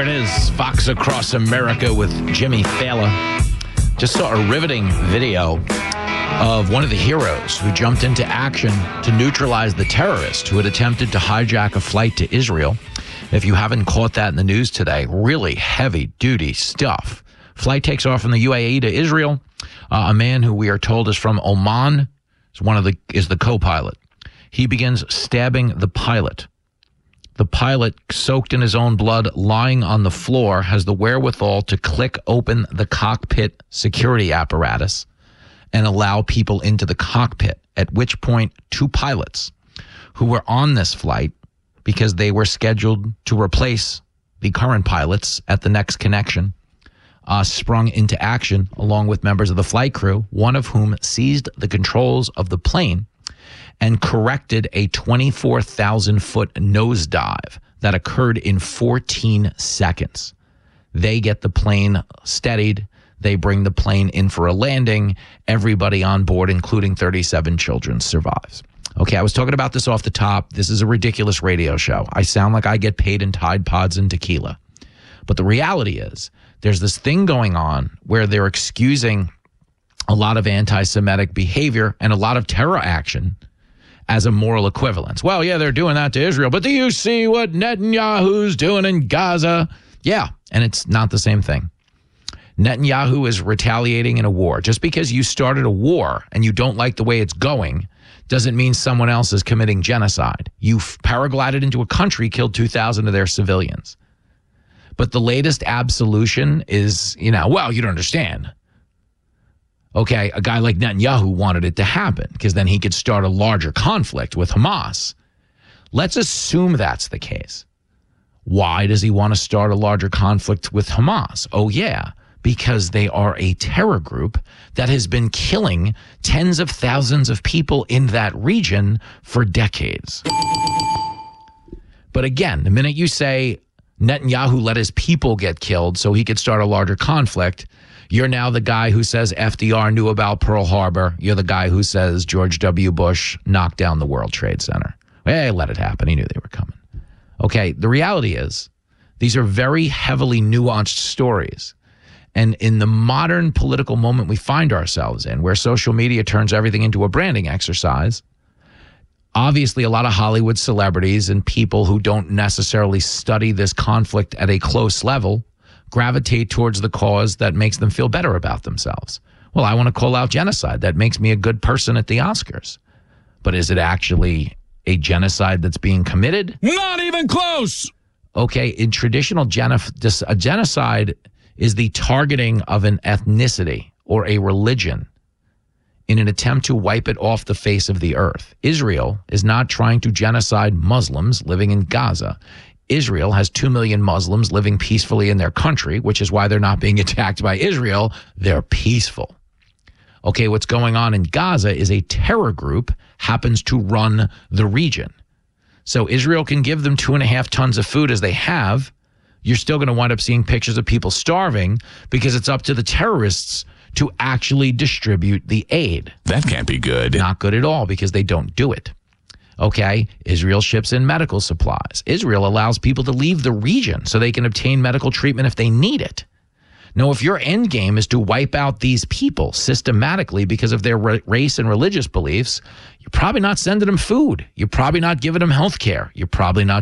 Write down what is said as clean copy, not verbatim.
it is. Fox Across America with Jimmy Fallon. Just saw a riveting video of one of the heroes who jumped into action to neutralize the terrorist who had attempted to hijack a flight to Israel. If you haven't caught that in the news today, really heavy-duty stuff. Flight takes off from the UAE to Israel. A man who we are told is from Oman is the co-pilot. He begins stabbing the pilot. The pilot, soaked in his own blood, lying on the floor, has the wherewithal to click open the cockpit security apparatus and allow people into the cockpit, at which point two pilots who were on this flight because they were scheduled to replace the current pilots at the next connection, sprung into action along with members of the flight crew, one of whom seized the controls of the plane and corrected a 24,000-foot nosedive that occurred in 14 seconds. They get the plane steadied. They bring the plane in for a landing. Everybody on board, including 37 children, survives. Okay, I was talking about this off the top. This is a ridiculous radio show. I sound like I get paid in Tide Pods and tequila. But the reality is there's this thing going on where they're excusing a lot of anti-Semitic behavior and a lot of terror action as a moral equivalence. Well, yeah, they're doing that to Israel, but do you see what Netanyahu's doing in Gaza? Yeah, and it's not the same thing. Netanyahu is retaliating in a war. Just because you started a war and you don't like the way it's going doesn't mean someone else is committing genocide. You paraglided into a country, killed 2,000 of their civilians. But the latest absolution is, you don't understand. Okay, a guy like Netanyahu wanted it to happen because then he could start a larger conflict with Hamas. Let's assume that's the case. Why does he want to start a larger conflict with Hamas? Oh, yeah, because they are a terror group that has been killing tens of thousands of people in that region for decades. But again, the minute you say Netanyahu let his people get killed so he could start a larger conflict, you're now the guy who says FDR knew about Pearl Harbor. You're the guy who says George W. Bush knocked down the World Trade Center. Hey, let it happen. He knew they were coming. Okay, the reality is these are very heavily nuanced stories. And in the modern political moment we find ourselves in, where social media turns everything into a branding exercise, obviously a lot of Hollywood celebrities and people who don't necessarily study this conflict at a close level gravitate towards the cause that makes them feel better about themselves. Well, I want to call out genocide. That makes me a good person at the Oscars. But is it actually a genocide that's being committed? Not even close. Okay, in traditional a genocide is the targeting of an ethnicity or a religion in an attempt to wipe it off the face of the earth. Israel is not trying to genocide Muslims living in Gaza. Israel has 2 million Muslims living peacefully in their country, which is why they're not being attacked by Israel. They're peaceful. Okay, what's going on in Gaza is a terror group happens to run the region. So Israel can give them 2.5 tons of food as they have. You're still going to wind up seeing pictures of people starving because it's up to the terrorists to actually distribute the aid. That can't be good. Not good at all because they don't do it. Okay, Israel ships in medical supplies. Israel allows people to leave the region so they can obtain medical treatment if they need it. Now, if your end game is to wipe out these people systematically because of their race and religious beliefs, you're probably not sending them food. You're probably not giving them health care. You're probably not